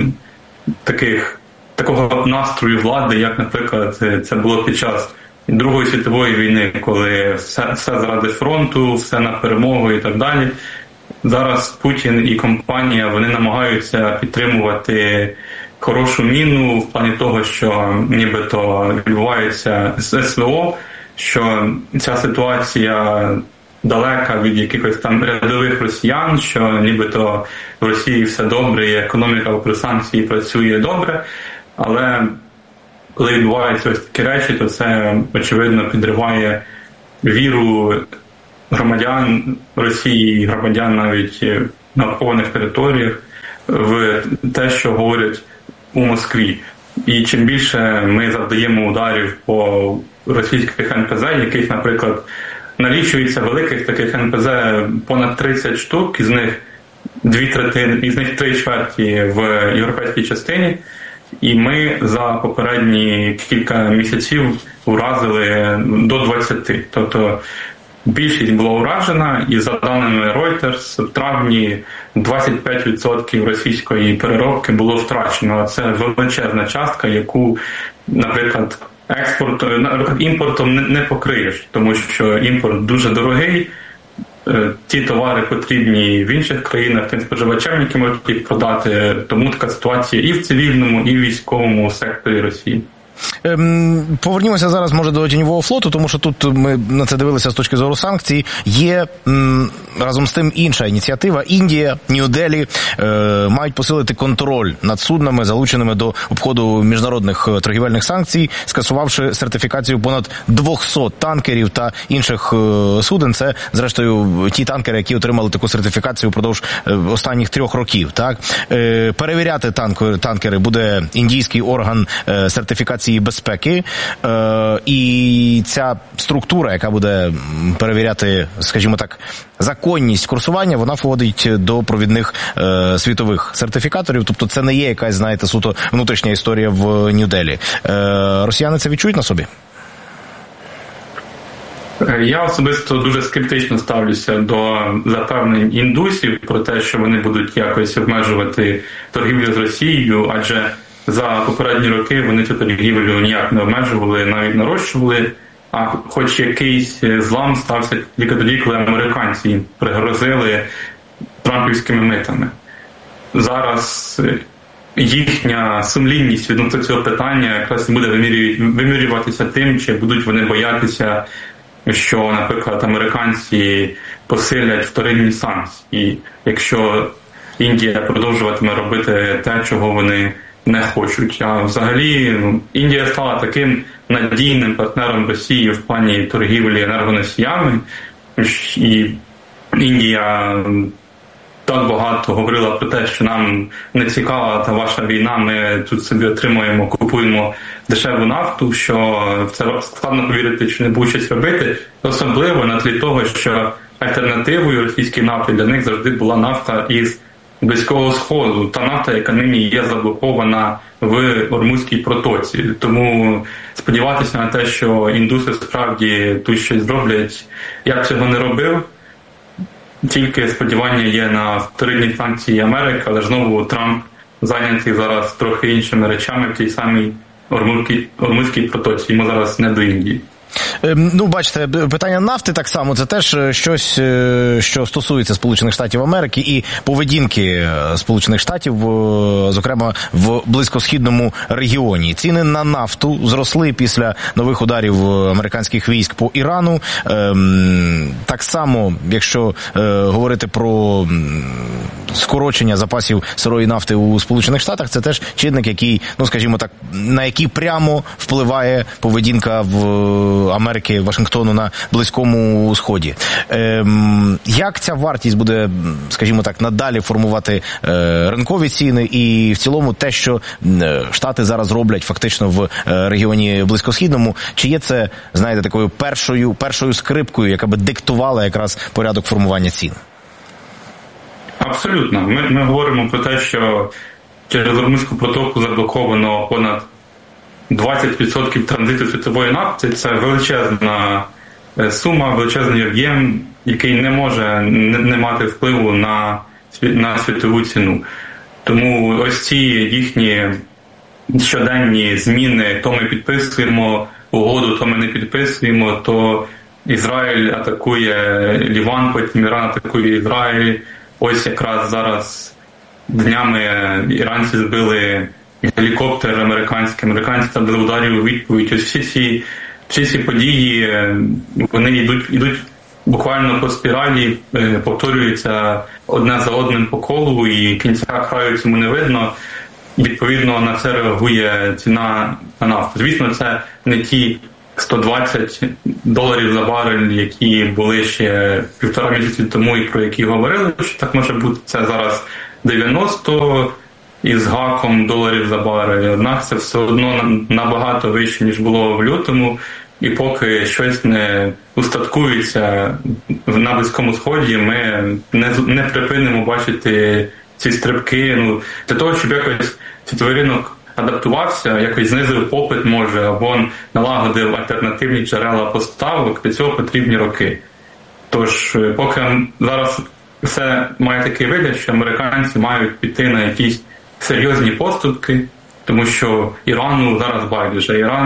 таких такого настрою влади, як, наприклад, це було під час Другої світової війни, коли все, все заради фронту, все на перемогу і так далі. Зараз Путін і компанія, вони намагаються підтримувати хорошу міну в плані того, що нібито відбувається з ес ве о, що ця ситуація далека від якихось там рядових росіян, що нібито в Росії все добре і економіка попри санкції працює добре, але коли відбуваються ось такі речі, то це, очевидно, підриває віру громадян Росії, громадян навіть на окупованих територіях в те, що говорять у Москві. І чим більше ми завдаємо ударів по російських ен пе зет, яких, наприклад, налічується великих таких ен пе зет понад тридцять штук, із них дві третини, із них три чверті в європейській частині, і ми за попередні кілька місяців уразили до двадцяти. Тобто більшість була уражена, і за даними Reuters, в травні двадцять п'ять відсотків російської переробки було втрачено. Це величезна частка, яку, наприклад, експорт, імпортом не, не покриєш, тому що імпорт дуже дорогий. Ті товари потрібні в інших країнах, тим споживачам, які можуть їх продати. Тому така ситуація і в цивільному, і в військовому секторі Росії. Ем, повернімося зараз, може, до тіньового флоту, тому що тут ми на це дивилися з точки зору санкцій. Є м, разом з тим інша ініціатива. Індія, Нью-Делі е, мають посилити контроль над суднами, залученими до обходу міжнародних торгівельних санкцій, скасувавши сертифікацію понад двісті танкерів та інших е, суден. Це, зрештою, ті танкери, які отримали таку сертифікацію впродовж е, останніх трьох років. Так? Е, перевіряти танк, танкери буде індійський орган е, сертифікації безпеки, е, і ця структура, яка буде перевіряти, скажімо так, законність курсування, вона входить до провідних е, світових сертифікаторів, тобто це не є якась, знаєте, суто внутрішня історія в Нью-Делі. Е, росіяни це відчують на собі? Я особисто дуже скептично ставлюся до запевнень індусів про те, що вони будуть якось обмежувати торгівлю з Росією, адже за попередні роки вони цю торгівлю ніяк не обмежували, навіть нарощували, а хоч якийсь злам стався тільки тоді, коли американці їм пригрозили трампівськими митами. Зараз їхня сумлінність відносно цього питання якраз буде вимірюватися тим, чи будуть вони боятися, що, наприклад, американці посилять вторинні санкції. І якщо Індія продовжуватиме робити те, чого вони не хочуть. А взагалі Індія стала таким надійним партнером Росії в плані торгівлі енергоносіями. І Індія так багато говорила про те, що нам не цікава та ваша війна, ми тут собі отримуємо, купуємо дешеву нафту, що в це складно повірити, чи не буде щось робити. Особливо на тлі того, що альтернативою російській нафті для них завжди була нафта із Близького Сходу, та нафта, яка нині є заблокована в Ормузькій протоці. Тому сподіватися на те, що індуси справді тут щось зроблять, я б цього не робив. Тільки сподівання є на вторинні санкції Америки, але знову Трамп зайнятий зараз трохи іншими речами в тій самій Ормузькій протоці. Йому зараз не до Індії. Ну, бачите, питання нафти так само, це теж щось, що стосується Сполучених Штатів Америки і поведінки Сполучених Штатів, зокрема, в близькосхідному регіоні. Ціни на нафту зросли після нових ударів американських військ по Ірану. Так само, якщо говорити про скорочення запасів сирої нафти у Сполучених Штатах, це теж чинник, який, ну, скажімо так, на який прямо впливає поведінка в Америки, Вашингтону на Близькому Сході. Ем, як ця вартість буде, скажімо так, надалі формувати е, ринкові ціни і в цілому те, що е, Штати зараз роблять фактично в е, регіоні Близькосхідному, чи є це, знаєте, такою першою, першою скрипкою, яка би диктувала якраз порядок формування цін? Абсолютно. Ми, ми говоримо про те, що через Ормузьку протоку заблоковано понад двадцять відсотків транзиту світової нафти. Це величезна сума, величезний об'єм, який не може не, не мати впливу на, на світову ціну. Тому ось ці їхні щоденні зміни, то ми підписуємо угоду, то ми не підписуємо, то Ізраїль атакує Ліван, потім Іран атакує Ізраїль. Ось якраз зараз днями іранці збили гелікоптер американський, американці там дали ударів у відповідь. Ось всі ці, всі ці події, вони йдуть, йдуть буквально по спіралі, повторюються одне за одним по колу, і кінця краю цьому не видно. Відповідно, на це реагує ціна на нафту. Звісно, це не ті сто двадцять доларів за барель, які були ще півтора місяці тому і про які говорили, що так може бути. Це зараз дев'яносто із гаком доларів за барель. Однак це все одно набагато вище, ніж було в лютому. І поки щось не устаткується на Близькому Сході, ми не, не припинимо бачити ці стрибки. Ну, для того, щоб якось світовий ринок адаптувався, якось знизив попит може, або налагодив альтернативні джерела поставок, для цього потрібні роки. Тож, поки зараз все має такий вигляд, що американці мають піти на якісь серйозні поступки, тому що Ірану зараз байдуже. Іран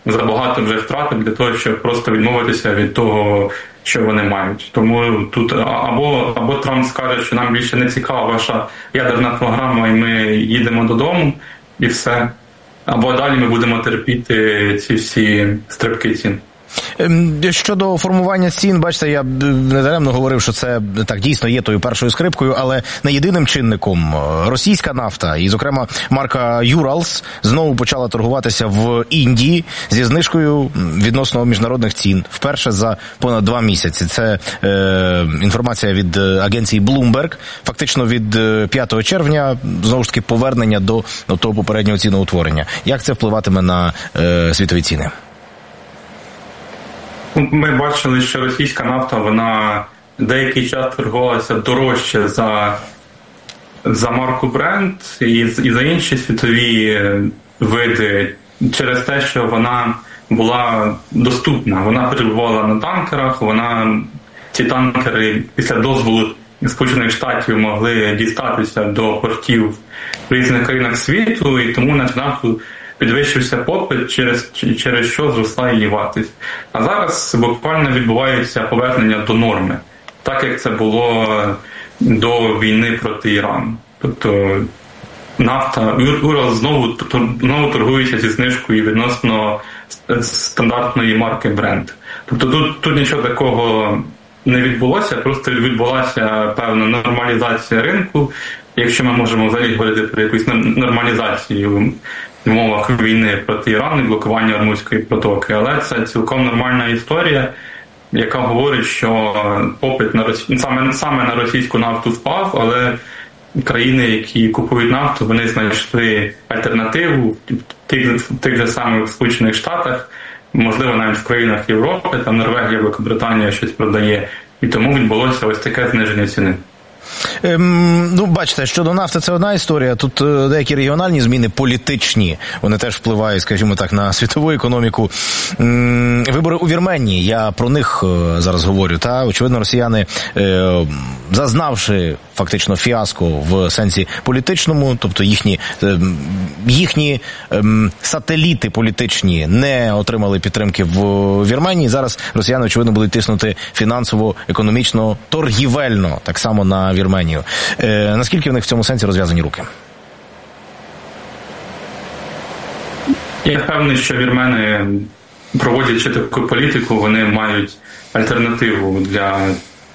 забагато вже втратив для того, щоб просто відмовитися від того, що вони мають. Тому тут або, або Трамп скаже, що нам більше не цікава ваша ядерна програма, і ми їдемо додому, і все. Або далі ми будемо терпіти ці всі стрибки цін. Щодо формування цін, бачите, я недаремно говорив, що це так дійсно є тою першою скрипкою, але не єдиним чинником. Російська нафта, і, зокрема, марка Urals знову почала торгуватися в Індії зі знижкою відносно міжнародних цін. Вперше за понад два місяці. Це е, інформація від агенції Bloomberg. Фактично від п'ятого червня, знову ж таки, повернення до, до того попереднього ціноутворення. Як це впливатиме на е, світові ціни? Ми бачили, що російська нафта, вона деякий час торгувалася дорожче за, за марку Brent і, і за інші світові види через те, що вона була доступна. Вона перебувала на танкерах, вона, ці танкери після дозволу Сполучених Штатів могли дістатися до портів в різних країнах світу, і тому на нафту підвищився попит, через, через що зросла її вартість. А зараз буквально відбувається повернення до норми, так як це було до війни проти Ірану. Тобто нафта, Урал знову, знову торгується зі знижкою відносно стандартної марки Brent. Тобто тут, тут нічого такого не відбулося, просто відбулася певна нормалізація ринку, якщо ми можемо взагалі говорити про якусь нормалізацію в умовах війни проти Ірану і блокування Ормузької протоки. Але це цілком нормальна історія, яка говорить, що попит на росі... саме, саме на російську нафту впав, але країни, які купують нафту, вони знайшли альтернативу в тих, в тих же самих Сполучених Штатах, можливо, навіть в країнах Європи, там Норвегія, Великобританія щось продає, і тому відбулося ось таке зниження ціни. Ем, ну, бачите, щодо нафти це одна історія, тут е, деякі регіональні зміни політичні, вони теж впливають, скажімо так, на світову економіку. Ем, вибори у Вірменії, я про них е, зараз говорю, та, очевидно, росіяни, е, зазнавши фактично фіаско в сенсі політичному, тобто їхні, е, їхні е, сателіти політичні не отримали підтримки в Вірменії, зараз росіяни, очевидно, будуть тиснути фінансово, економічно, торгівельно, так само на Вірменію. Е, наскільки в них в цьому сенсі розв'язані руки? Я впевнений, що вірмени, проводячи таку політику, вони мають альтернативу для,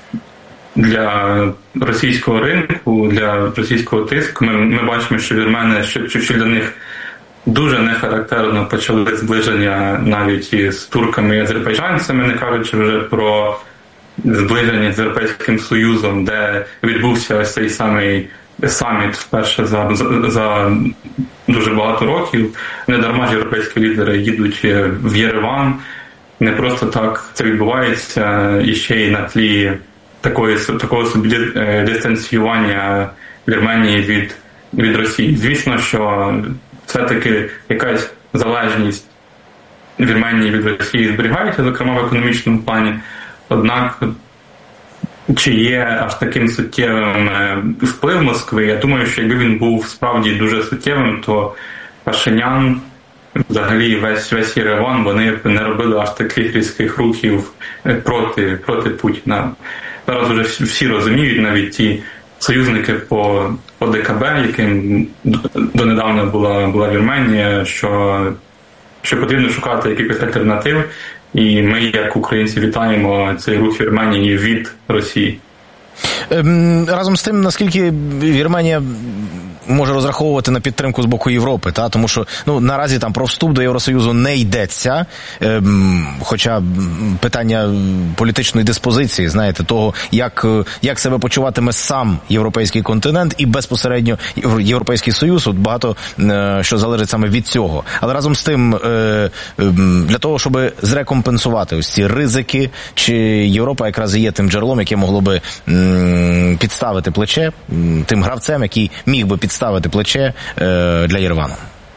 для російського ринку, для російського тиску. Ми, ми бачимо, що вірмени, що, що для них дуже нехарактерно почали зближення навіть із турками і азербайджанцями, не кажучи вже про зближення з Європейським Союзом, де відбувся ось цей самий саміт вперше за, за, за дуже багато років. Не дарма ж європейські лідери їдуть в Єреван. Не просто так це відбувається, і ще й на тлі такої, такого собі дистанціювання Вірменії від, від Росії. Звісно, що все-таки якась залежність Вірменії від Росії зберігається, зокрема в економічному плані. Однак, чи є аж таким суттєвим вплив Москви? Я думаю, що якби він був справді дуже суттєвим, то Пашинян, взагалі весь, весь Єреван, вони не робили аж таких різких рухів проти, проти Путіна. Зараз вже всі розуміють, навіть ті союзники по, по ДКБ, яким донедавна була, була Вірменія, що, що потрібно шукати якихось альтернатив. І ми, як українці, вітаємо цей рух Вірменії від Росії. Разом з тим, наскільки Вірменія може розраховувати на підтримку з боку Європи, та? Тому що ну, наразі там про вступ до Євросоюзу не йдеться, ем, хоча питання політичної диспозиції, знаєте, того, як, як себе почуватиме сам європейський континент і безпосередньо Європейський Союз, от багато е, що залежить саме від цього. Але разом з тим, е, е, для того, щоб зрекомпенсувати ось ці ризики, чи Європа якраз і є тим джерелом, яке могло би м, підставити плече тим гравцем, який міг би підставити ставити плече е, для Єревану?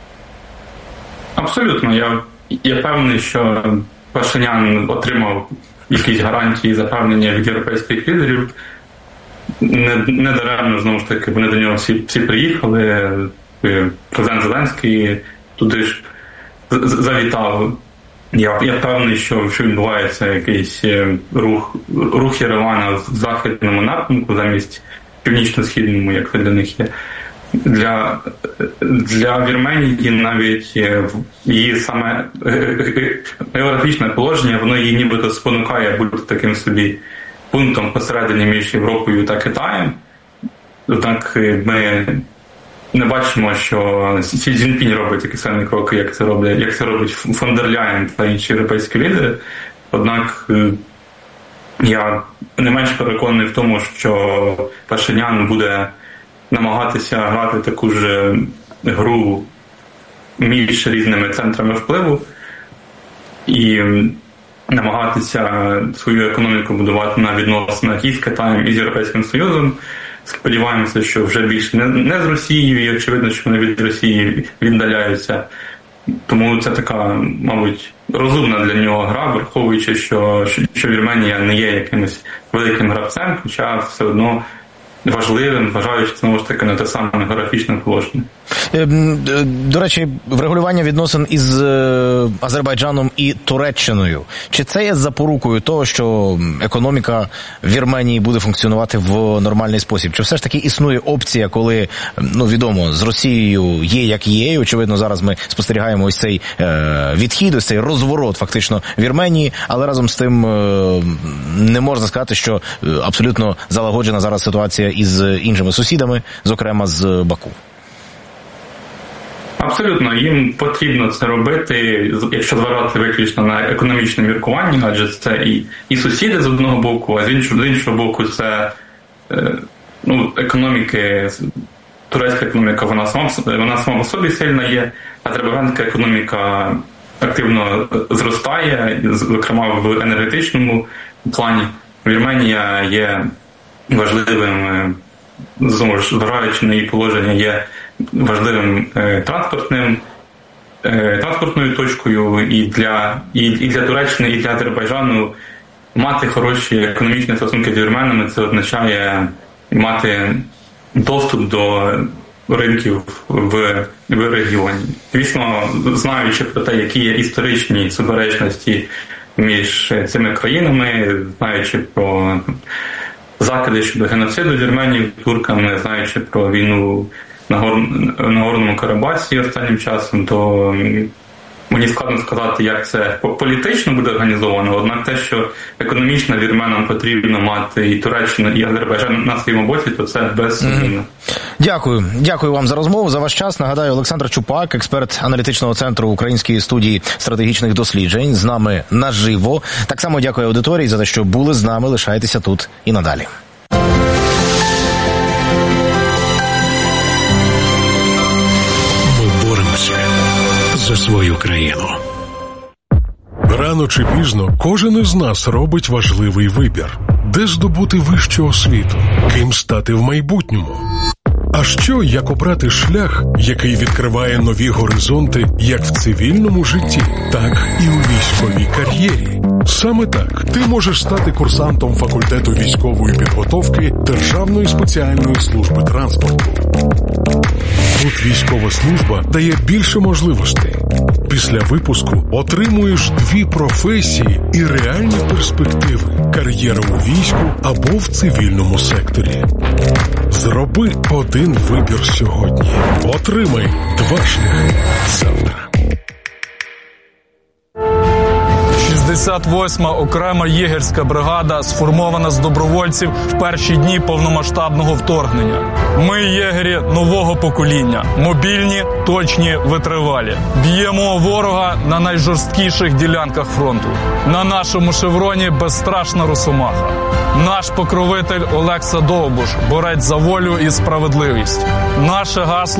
Абсолютно. Я, я певний, що Пашинян отримав якісь гарантії, запевнення від європейських лідерів. Не, не даремно, знову ж таки, вони до нього всі, всі приїхали. Президент Зеленський туди ж завітав Я, я впевнений, що, що відбувається якийсь рух, рух Єревана в західному напрямку замість північно-східному, як це для них є. Для, для Вірменії навіть її саме географічне положення, воно її нібито спонукає бути таким собі пунктом посередині між Європою та Китаєм. Однак ми не бачимо, що Сі Цзіньпінь робить такі самі кроки, як це робить, як це робить фон дер Ляєн та інші європейські лідери. Однак я не менш переконаний в тому, що Пашинян буде намагатися грати таку ж гру між різними центрами впливу і намагатися свою економіку будувати на відносинах із Китаєм і з Європейським Союзом. Сподіваємося, що вже більше не, не з Росією, і очевидно, що вони від Росії віддаляються. Тому це така, мабуть, розумна для нього гра, враховуючи, що, що Вірменія не є якимось великим гравцем, хоча все одно важливим, вважаючи, знову ж таки, на те саме географічне положення. До речі, врегулювання відносин із Азербайджаном і Туреччиною. Чи це є запорукою того, що економіка Вірменії буде функціонувати в нормальний спосіб? Чи все ж таки існує опція, коли, ну, відомо, з Росією є як є, і, очевидно, зараз ми спостерігаємо ось цей е, відхід, ось цей розворот, фактично, Вірменії, але разом з тим е, не можна сказати, що абсолютно залагоджена зараз ситуація із іншими сусідами, зокрема з Баку. Абсолютно, їм потрібно це робити, якщо зважати виключно на економічне міркування, адже це і, і сусіди з одного боку, а з іншого, з іншого боку це ну, економіки, турецька економіка, вона сама, вона сама по собі сильна є, а азербайджанська економіка активно зростає, зокрема в енергетичному плані. Вірменія є важливим, знову ж, зважаючи на її положення, є важливим е, транспортним, е, транспортною точкою і для, і, і для Туреччини, і для Азербайджану мати хороші економічні стосунки з вірменами, це означає мати доступ до ринків в, в регіоні. Звісно, знаючи про те, які є історичні суперечності між цими країнами, знаючи про закиди щодо геноциду Вірменії турками, знаючи про війну на Нагорному Карабасі останнім часом, то мені складно сказати, як це політично буде організовано, однак те, що економічно вірменам потрібно мати і Туреччину, і Азербайджан на своєму боці, то це безсумнівно. Дякую. Дякую вам за розмову, за ваш час. Нагадаю, Олександр Чупак, експерт аналітичного центру Української студії стратегічних досліджень, з нами наживо. Так само дякую аудиторії за те, що були з нами. Лишайтеся тут і надалі. За свою країну. Рано чи пізно кожен із нас робить важливий вибір. Де здобути вищу освіту? Ким стати в майбутньому? А що, як обрати шлях, який відкриває нові горизонти як в цивільному житті, так і у військовій кар'єрі? Саме так ти можеш стати курсантом факультету військової підготовки Державної спеціальної служби транспорту. Тут військова служба дає більше можливостей. Після випуску отримуєш дві професії і реальні перспективи – кар'єра у війську або в цивільному секторі. Зроби один вибір сьогодні. Отримай два шляхи завтра. шістдесят восьма окрема єгерська бригада сформована з добровольців в перші дні повномасштабного вторгнення. Ми єгері нового покоління, мобільні, точні, витривалі. Б'ємо ворога на найжорсткіших ділянках фронту. На нашому шевроні безстрашна росомаха. Наш покровитель Олекса Довбуш, борець за волю і справедливість. Наше гасло